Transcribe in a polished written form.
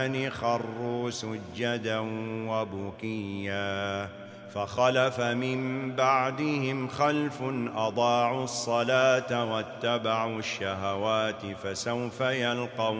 خروا سجدا وبكيا فخلف من بعدهم خلف أضاعوا الصلاة واتبعوا الشهوات فسوف يلقون